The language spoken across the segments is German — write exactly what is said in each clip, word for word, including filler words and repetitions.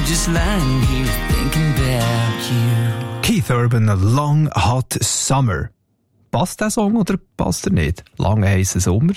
I'm just lying here thinking about you. Keith Urban, Long Hot Summer. Passt der Song oder passt er nicht? Lange heissen Sommer.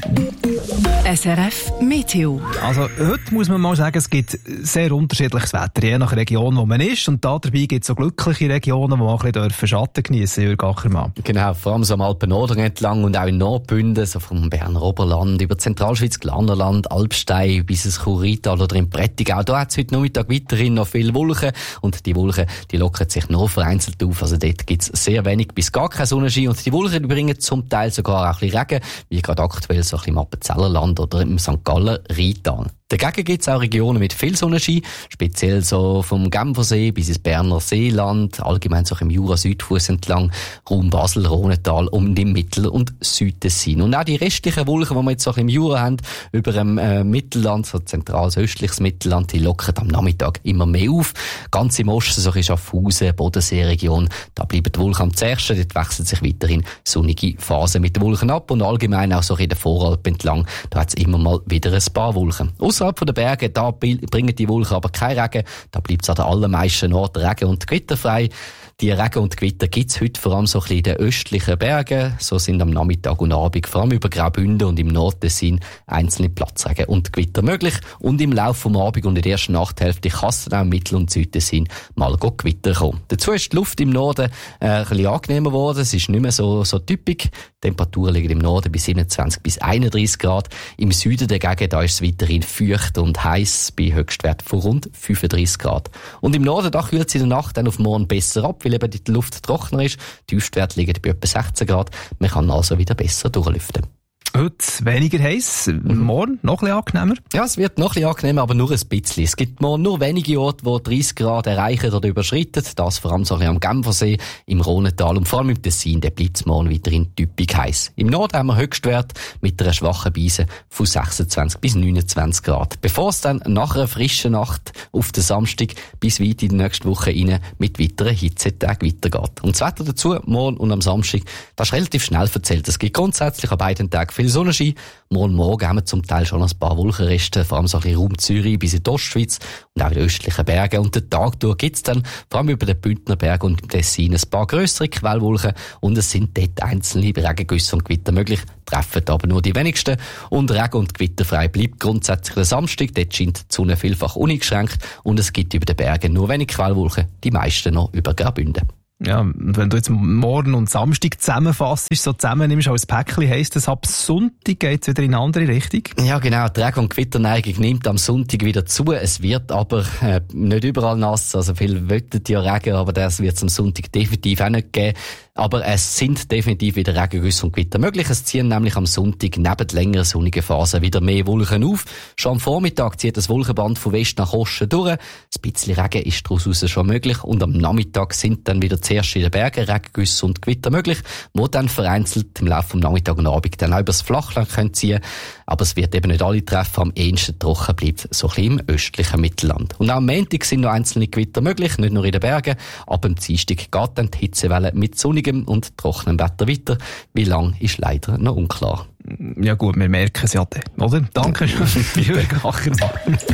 S R F Meteo. Also heute muss man mal sagen, es gibt sehr unterschiedliches Wetter, je nach Region, wo man ist. Und da dabei gibt es so glückliche Regionen, wo man ein bisschen Schatten geniessen dürfen, Jürg Ackermann. Genau, vor allem so am Alpen-Norden entlang und auch in Nordbünden, so vom Berner Oberland über Zentralschweiz, Glarnerland, Alpstein bis ins Churrital oder im Prättigau. Da hat es heute Nachmittag weiterhin noch viele Wolken und die Wolken, die lockern sich nur vereinzelt auf. Also dort gibt es sehr wenig bis gar keinen Sonnenschein und die Wolken bringen zum Teil sogar auch ein bisschen Regen, wie gerade aktuell so ein bisschen im Appenzellerland oder im Sankt Galler Rheintal. Dagegen gibt es auch Regionen mit viel Sonnenschein, speziell so vom Genfersee bis ins Berner Seeland, allgemein so im Jura-Südfuss entlang, Raum Basel, Rhonetal und im Mittel- und Südtessin. Und auch die restlichen Wolken, die wir jetzt so im Jura haben, über dem äh, Mittelland, so zentrales östliches Mittelland, die lockern am Nachmittag immer mehr auf. Ganz im Osten, so in Schaffhausen, Bodenseeregion, da bleiben die Wolken am zärtsten, dort wechseln sich weiterhin sonnige Phasen mit den Wolken ab und allgemein auch so in der Voralp entlang, da hat es immer mal wieder ein paar Wolken. Ausserhalb von den Bergen, da bringen die Wolken aber kein Regen. Da bleibt es an den allermeisten Orten regen- und gewitterfrei. Die Regen und Gewitter gibt es heute vor allem so ein bisschen in den östlichen Bergen. So sind am Nachmittag und Abend vor allem über Graubünden und im Nordtessin einzelne Platzregen und Gewitter möglich. Und im Laufe des Abends und in der ersten Nachthälfte kann es dann auch im Mittel- und Südtessin mal Gewitter kommen. Dazu ist die Luft im Norden äh, ein bisschen angenehmer geworden. Es ist nicht mehr so, so typisch. Die Temperaturen liegen im Norden bei siebenundzwanzig bis einunddreissig Grad. Im Süden dagegen, da ist es weiterhin feucht und heiß bei Höchstwert von rund fünfunddreissig Grad. Und im Norden, da kühlt es in der Nacht dann auf morgen besser ab, weil eben die Luft trockener ist. Die Tiefstwerte liegen bei etwa sechzehn Grad. Man kann also wieder besser durchlüften. Heute weniger heiß, morgen noch ein bisschen angenehmer? Ja, es wird noch ein bisschen angenehmer, aber nur ein bisschen. Es gibt morgen nur wenige Orte, die dreißig Grad erreichen oder überschreiten. Das vor allem so ein bisschen am Genfersee, im Rhonetal und vor allem im Tessin. Da bleibt es morgen weiterhin typisch heiß. Im Norden haben wir Höchstwert mit einer schwachen Beise von sechsundzwanzig bis neunundzwanzig Grad. Bevor es dann nach einer frischen Nacht auf den Samstag bis weit in die nächste Woche rein mit weiteren Hitzetagen weitergeht. Und das Wetter dazu, morgen und am Samstag, das ist relativ schnell verzählt. Es gibt grundsätzlich an beiden Tagen viel Sonnenschein. Morgen Morgen haben wir zum Teil schon ein paar Wolkenreste, vor allem so ein bisschen Raum Zürich bis in die Ostschweiz und auch in den östlichen Bergen. Und den Tag durch gibt es dann vor allem über den Bündner Berg und im Tessin ein paar grössere Quellwolken und es sind dort einzelne Regengüsse und Gewitter möglich, treffen aber nur die wenigsten. Und Regen- und Gewitterfrei bleibt grundsätzlich der Samstag. Dort scheint die Sonne vielfach uneingeschränkt und es gibt über den Bergen nur wenig Quellwolken, die meisten noch über Graubünden. Ja, und wenn du jetzt morgen und Samstag zusammenfasst, so zusammennimmst als Päckchen, heisst das, ab Sonntag geht es wieder in eine andere Richtung? Ja, genau. Die Regen- und Gewitterneigung nimmt am Sonntag wieder zu. Es wird aber äh, nicht überall nass. Also viel wettet ja Regen, aber das wird es am Sonntag definitiv auch nicht geben. Aber es sind definitiv wieder Regengüsse und Gewitter möglich. Es ziehen nämlich am Sonntag neben längeren sonnigen Phasen wieder mehr Wolken auf. Schon am Vormittag zieht das Wolkenband von West nach Osten durch. Ein bisschen Regen ist daraus schon möglich. Und am Nachmittag sind dann wieder zuerst in den Bergen Regengüsse und Gewitter möglich, wo dann vereinzelt im Laufe des Nachmittag und Abend dann auch über das Flachland können ziehen. Aber es wird eben nicht alle treffen. Am ehesten trocken bleibt so ein bisschen im östlichen Mittelland. Und auch am Montag sind noch einzelne Gewitter möglich, nicht nur in den Bergen. Aber am Dienstag geht dann die Hitzewelle mit sonnigem und trockenem Wetter weiter. Wie lang ist leider noch unklar. Ja gut, wir merken es ja dann, oder? Danke schön, Jürg Ackermann.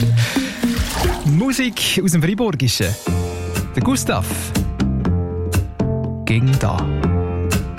Musik aus dem Freiburgischen. Der Gustav. Ging da.